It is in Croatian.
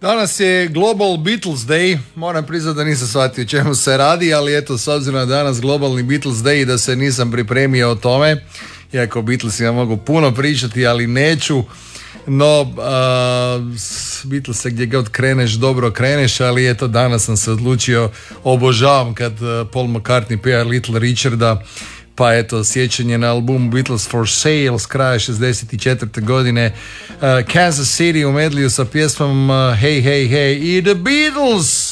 Danas je Global Beatles Day, moram priznati da nisam shvatio čemu se radi, ali eto, s obzirom na danas globalni Beatles Day da se nisam pripremio o tome, iako o Beatlesima mogu puno pričati, ali neću, no s Beatlesa gdje god kreneš, dobro kreneš, ali eto, danas sam se odlučio, obožavam kad Paul McCartney peva Little Richarda, pa eto, sjećanje na album Beatles for Sale s kraja 64. godine, Kansas City u medliju sa pjesmom Hey Hey Hey i The Beatles.